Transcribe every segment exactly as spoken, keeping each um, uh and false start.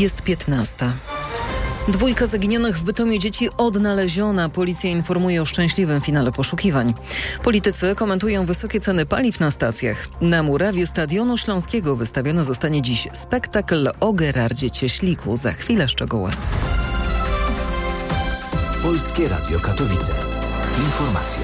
Jest piętnasta. Dwójka zaginionych w Bytomiu dzieci odnaleziona. Policja informuje o szczęśliwym finale poszukiwań. Politycy komentują wysokie ceny paliw na stacjach. Na murawie Stadionu Śląskiego wystawiony zostanie dziś spektakl o Gerardzie Cieśliku. Za chwilę szczegóły. Polskie Radio Katowice. Informacje.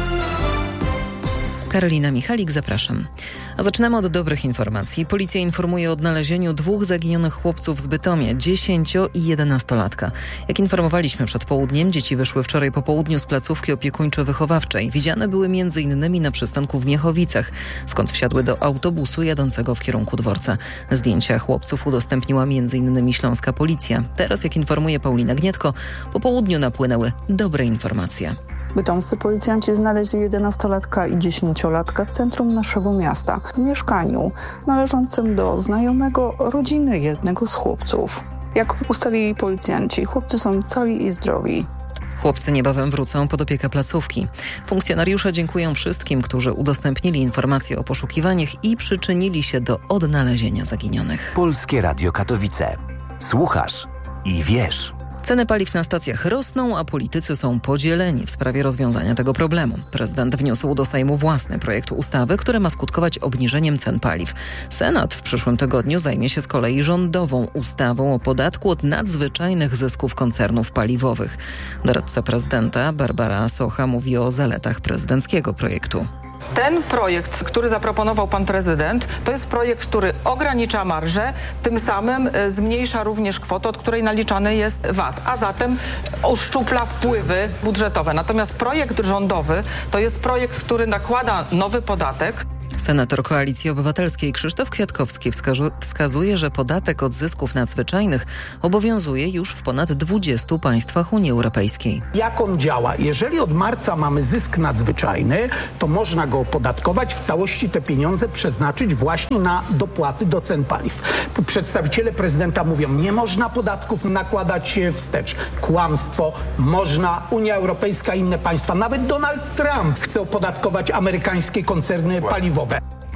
Karolina Michalik, zapraszam. A zaczynamy od dobrych informacji. Policja informuje o odnalezieniu dwóch zaginionych chłopców z Bytomia, dziesięcio- i jedenastolatka. Jak informowaliśmy przed południem, dzieci wyszły wczoraj po południu z placówki opiekuńczo-wychowawczej. Widziane były między innymi na przystanku w Miechowicach, skąd wsiadły do autobusu jadącego w kierunku dworca. Zdjęcia chłopców udostępniła między innymi śląska policja. Teraz, jak informuje Paulina Gnietko, po południu napłynęły dobre informacje. Bytomscy policjanci znaleźli jedenastolatka i dziesięciolatka w centrum naszego miasta, w mieszkaniu należącym do znajomego rodziny jednego z chłopców. Jak ustalili policjanci, chłopcy są cali i zdrowi. Chłopcy niebawem wrócą pod opiekę placówki. Funkcjonariusze dziękują wszystkim, którzy udostępnili informacje o poszukiwaniach i przyczynili się do odnalezienia zaginionych. Polskie Radio Katowice. Słuchasz i wiesz. Ceny paliw na stacjach rosną, a politycy są podzieleni w sprawie rozwiązania tego problemu. Prezydent wniósł do Sejmu własny projekt ustawy, który ma skutkować obniżeniem cen paliw. Senat w przyszłym tygodniu zajmie się z kolei rządową ustawą o podatku od nadzwyczajnych zysków koncernów paliwowych. Doradca prezydenta Barbara Socha mówi o zaletach prezydenckiego projektu. Ten projekt, który zaproponował pan prezydent, to jest projekt, który ogranicza marżę, tym samym zmniejsza również kwotę, od której naliczany jest V A T, a zatem uszczupla wpływy budżetowe. Natomiast projekt rządowy to jest projekt, który nakłada nowy podatek. Senator Koalicji Obywatelskiej Krzysztof Kwiatkowski wskazu- wskazuje, że podatek od zysków nadzwyczajnych obowiązuje już w ponad dwudziestu państwach Unii Europejskiej. Jak on działa? Jeżeli od marca mamy zysk nadzwyczajny, to można go opodatkować, w całości te pieniądze przeznaczyć właśnie na dopłaty do cen paliw. Przedstawiciele prezydenta mówią, nie można podatków nakładać wstecz. Kłamstwo. Można. Unia Europejska i inne państwa. Nawet Donald Trump chce opodatkować amerykańskie koncerny paliwowe.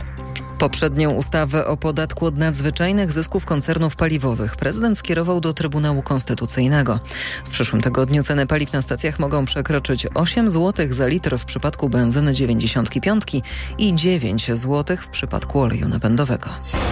Poprzednią ustawę o podatku od nadzwyczajnych zysków koncernów paliwowych prezydent skierował do Trybunału Konstytucyjnego. W przyszłym tygodniu ceny paliw na stacjach mogą przekroczyć osiem złotych za litr w przypadku benzyny dziewięćdziesiąt pięć i dziewięć złotych w przypadku oleju napędowego.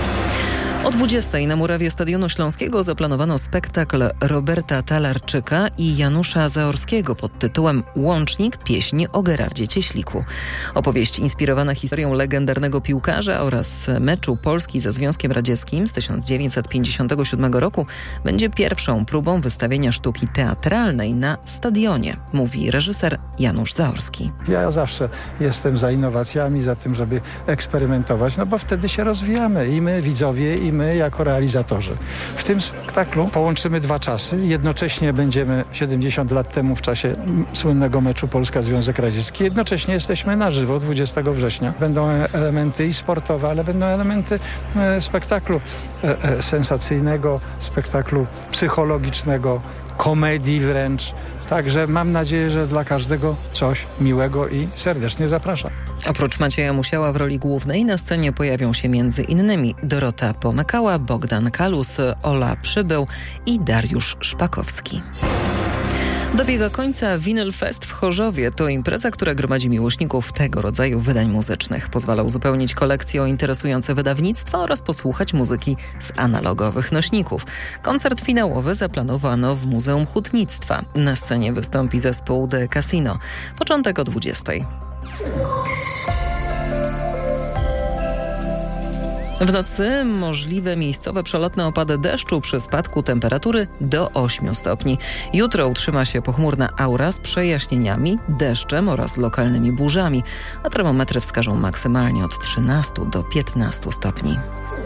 O dwudziestej na murawie Stadionu Śląskiego zaplanowano spektakl Roberta Talarczyka i Janusza Zaorskiego pod tytułem Łącznik – pieśń o Gerardzie Cieśliku. Opowieść inspirowana historią legendarnego piłkarza oraz meczu Polski ze Związkiem Radzieckim z tysiąc dziewięćset pięćdziesiątego siódmego roku będzie pierwszą próbą wystawienia sztuki teatralnej na stadionie, mówi reżyser Janusz Zaorski. Ja zawsze jestem za innowacjami, za tym, żeby eksperymentować, no bo wtedy się rozwijamy i my widzowie, i my jako realizatorzy. W tym spektaklu połączymy dwa czasy. Jednocześnie będziemy siedemdziesiąt lat temu w czasie słynnego meczu Polska-Związek Radziecki. Jednocześnie jesteśmy na żywo dwudziestego września. Będą elementy i sportowe, ale będą elementy e, spektaklu e, e, sensacyjnego, spektaklu psychologicznego, komedii wręcz. Także mam nadzieję, że dla każdego coś miłego i serdecznie zapraszam. Oprócz Macieja Musiała w roli głównej na scenie pojawią się między innymi Dorota Pomykała, Bogdan Kalus, Ola Przybył i Dariusz Szpakowski. Dobiega końca Vinyl Fest w Chorzowie. To impreza, która gromadzi miłośników tego rodzaju wydań muzycznych. Pozwala uzupełnić kolekcję o interesujące wydawnictwa oraz posłuchać muzyki z analogowych nośników. Koncert finałowy zaplanowano w Muzeum Hutnictwa. Na scenie wystąpi zespół The Casino. Początek o dwudziestej. W nocy możliwe miejscowe przelotne opady deszczu przy spadku temperatury do ośmiu stopni. Jutro utrzyma się pochmurna aura z przejaśnieniami, deszczem oraz lokalnymi burzami, a termometry wskażą maksymalnie od trzynastu do piętnastu stopni.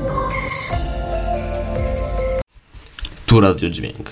Tu Radio Dźwięk.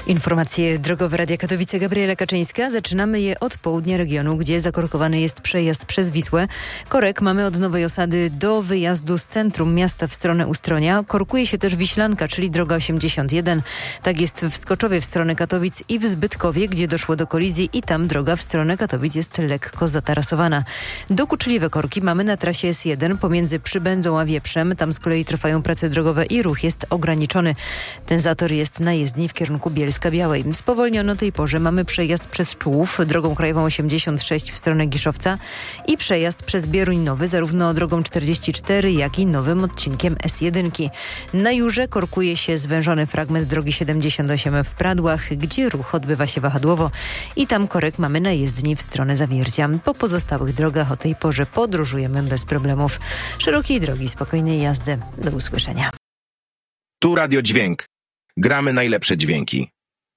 Informacje drogowe Radia Katowice, Gabriela Kaczyńska. Zaczynamy je od południa regionu, gdzie zakorkowany jest przejazd przez Wisłę. Korek mamy od Nowej Osady do wyjazdu z centrum miasta w stronę Ustronia. Korkuje się też Wiślanka, czyli droga osiemdziesiąt jeden. Tak jest w Skoczowie w stronę Katowic i w Zbytkowie, gdzie doszło do kolizji i tam droga w stronę Katowic jest lekko zatarasowana. Dokuczliwe korki mamy na trasie S jeden pomiędzy Przybędzą a Wieprzem. Tam z kolei trwają prace drogowe i ruch jest ograniczony. Ten zator jest na jezdni w kierunku Bielska Białej. Spowolniono tej porze mamy przejazd przez Człów, drogą krajową osiemdziesiąt sześć w stronę Giszowca i przejazd przez Bieruń Nowy, zarówno drogą czterdzieści cztery, jak i nowym odcinkiem S jeden. Na Jurze korkuje się zwężony fragment drogi siedemdziesiąt osiem w Pradłach, gdzie ruch odbywa się wahadłowo i tam korek mamy na jezdni w stronę Zawiercia. Po pozostałych drogach o tej porze podróżujemy bez problemów. Szerokiej drogi, spokojnej jazdy. Do usłyszenia. Tu Radio Dźwięk. Gramy najlepsze dźwięki.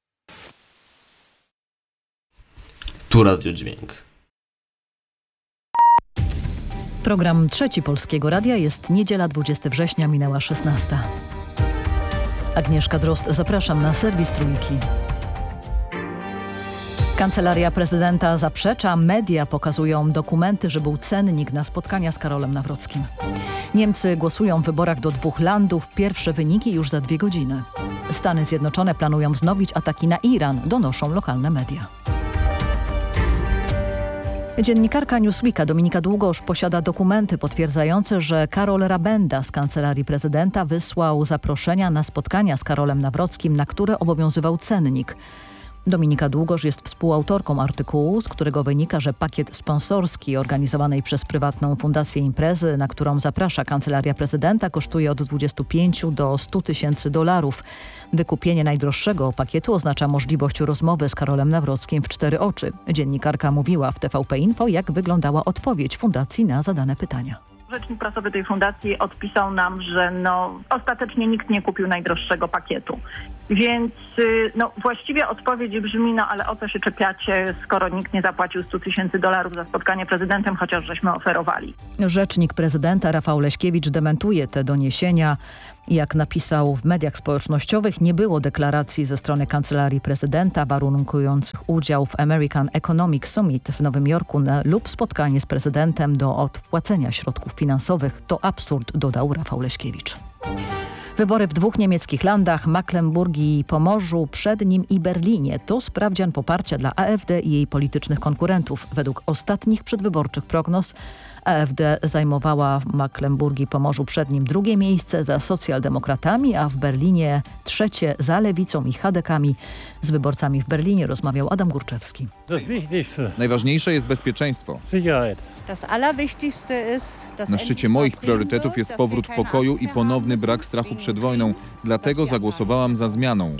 Tu Radio Dźwięk. Program Trzeci Polskiego Radia jest niedziela dwudziestego września, minęła szesnasta. Agnieszka Drozd, zapraszam na serwis Trójki. Kancelaria prezydenta zaprzecza, media pokazują dokumenty, że był cennik na spotkania z Karolem Nawrockim. Niemcy głosują w wyborach do dwóch landów, pierwsze wyniki już za dwie godziny. Stany Zjednoczone planują wznowić ataki na Iran, donoszą lokalne media. Dziennikarka Newsweeka Dominika Długosz posiada dokumenty potwierdzające, że Karol Rabenda z Kancelarii Prezydenta wysłał zaproszenia na spotkania z Karolem Nawrockim, na które obowiązywał cennik. Dominika Długosz jest współautorką artykułu, z którego wynika, że pakiet sponsorski organizowanej przez prywatną fundację imprezy, na którą zaprasza Kancelaria Prezydenta, kosztuje od dwudziestu pięciu do stu tysięcy dolarów. Wykupienie najdroższego pakietu oznacza możliwość rozmowy z Karolem Nawrockim w cztery oczy. Dziennikarka mówiła w T V P Info, jak wyglądała odpowiedź fundacji na zadane pytania. Rzecznik prasowy tej fundacji odpisał nam, że no, ostatecznie nikt nie kupił najdroższego pakietu. Więc no, właściwie odpowiedź brzmi, no ale o co się czepiacie, skoro nikt nie zapłacił stu tysięcy dolarów za spotkanie prezydentem, chociaż żeśmy oferowali. Rzecznik prezydenta Rafał Leśkiewicz dementuje te doniesienia. Jak napisał w mediach społecznościowych, nie było deklaracji ze strony Kancelarii Prezydenta warunkujących udział w American Economic Summit w Nowym Jorku na, lub spotkanie z prezydentem do odpłacenia środków finansowych. To absurd, dodał Rafał Leśkiewicz. Wybory w dwóch niemieckich landach, Mecklenburgii i Pomorzu, przed nim i Berlinie. To sprawdzian poparcia dla A F D i jej politycznych konkurentów. Według ostatnich przedwyborczych prognoz A F D zajmowała w Mecklenburgii i Pomorzu przed nim drugie miejsce za socjaldemokratami, a w Berlinie trzecie za lewicą i chadekami. Z wyborcami w Berlinie rozmawiał Adam Górczewski. Najważniejsze jest bezpieczeństwo. Na szczycie moich priorytetów jest powrót pokoju i ponowny brak strachu przed wojną. Dlatego zagłosowałam za zmianą.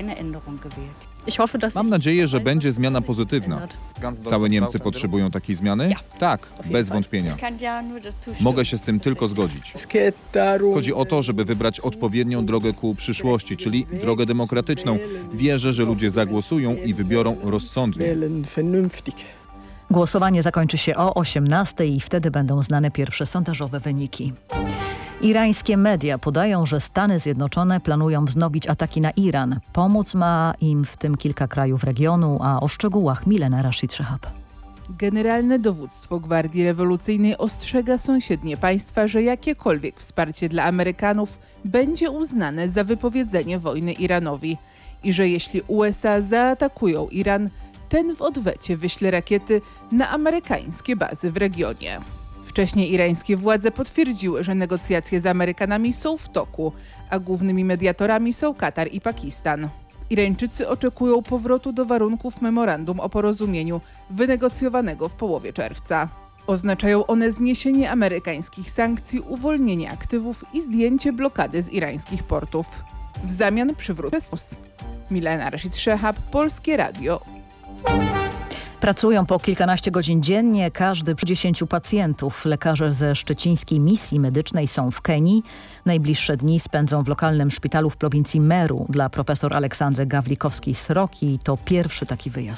Mam nadzieję, że będzie zmiana pozytywna. Całe Niemcy potrzebują takiej zmiany? Tak, bez wątpienia. Mogę się z tym tylko zgodzić. Chodzi o to, żeby wybrać odpowiednią drogę ku przyszłości, czyli drogę demokratyczną. Wierzę, że ludzie zagłosują i wybiorą rozsądnie. Głosowanie zakończy się o osiemnastej i wtedy będą znane pierwsze sondażowe wyniki. Irańskie media podają, że Stany Zjednoczone planują wznowić ataki na Iran. Pomóc ma im w tym kilka krajów regionu, a o szczegółach Milena Rashid Shehab. Generalne Dowództwo Gwardii Rewolucyjnej ostrzega sąsiednie państwa, że jakiekolwiek wsparcie dla Amerykanów będzie uznane za wypowiedzenie wojny Iranowi i że jeśli U S A zaatakują Iran, ten w odwecie wyśle rakiety na amerykańskie bazy w regionie. Wcześniej irańskie władze potwierdziły, że negocjacje z Amerykanami są w toku, a głównymi mediatorami są Katar i Pakistan. Irańczycy oczekują powrotu do warunków memorandum o porozumieniu wynegocjowanego w połowie czerwca. Oznaczają one zniesienie amerykańskich sankcji, uwolnienie aktywów i zdjęcie blokady z irańskich portów. W zamian przywrócę Milena Rashid Shehab, Polskie Radio. Pracują po kilkanaście godzin dziennie, każdy przy dziesięciu pacjentów. Lekarze ze szczecińskiej misji medycznej są w Kenii. Najbliższe dni spędzą w lokalnym szpitalu w prowincji Meru. Dla profesor Aleksandry Gawlikowskiej-Sroki to pierwszy taki wyjazd.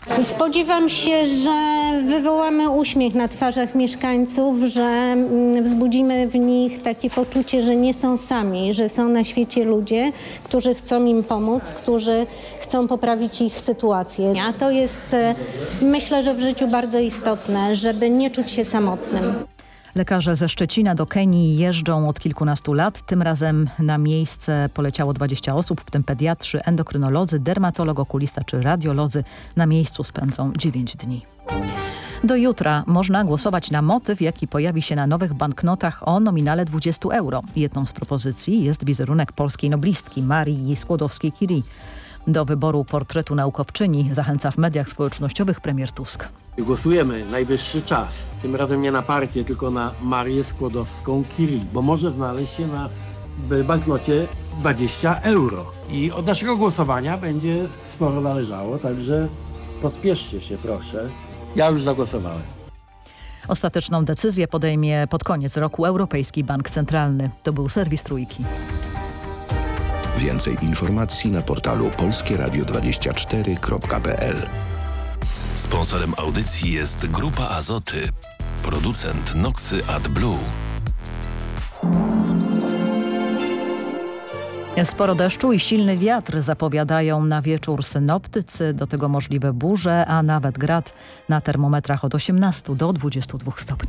Spodziewam się, że wywołamy uśmiech na twarzach mieszkańców, że wzbudzimy w nich takie poczucie, że nie są sami, że są na świecie ludzie, którzy chcą im pomóc, którzy chcą poprawić ich sytuację. A to jest, myślę, że w życiu bardzo istotne, żeby nie czuć się samotnym. Lekarze ze Szczecina do Kenii jeżdżą od kilkunastu lat. Tym razem na miejsce poleciało dwadzieścia osób, w tym pediatrzy, endokrynolodzy, dermatolog, okulista czy radiolodzy. Na miejscu spędzą dziewięć dni. Do jutra można głosować na motyw, jaki pojawi się na nowych banknotach o nominale dwudziestu euro. Jedną z propozycji jest wizerunek polskiej noblistki Marii Skłodowskiej-Curie. Do wyboru portretu naukowczyni zachęca w mediach społecznościowych premier Tusk. Głosujemy, najwyższy czas. Tym razem nie na partię, tylko na Marię Skłodowską-Curie, bo może znaleźć się na banknocie dwadzieścia euro. I od naszego głosowania będzie sporo należało, także pospieszcie się proszę. Ja już zagłosowałem. Ostateczną decyzję podejmie pod koniec roku Europejski Bank Centralny. To był serwis Trójki. Więcej informacji na portalu polskie radio dwadzieścia cztery kropka p l. Sponsorem audycji jest Grupa Azoty, producent Noxy AdBlue. Sporo deszczu i silny wiatr zapowiadają na wieczór synoptycy, do tego możliwe burze, a nawet grad, na termometrach od osiemnastu do dwudziestu dwóch stopni.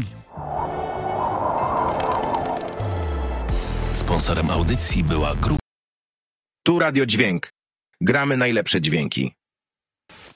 Sponsorem audycji była Grupa. Tu Radio Dźwięk. Gramy najlepsze dźwięki.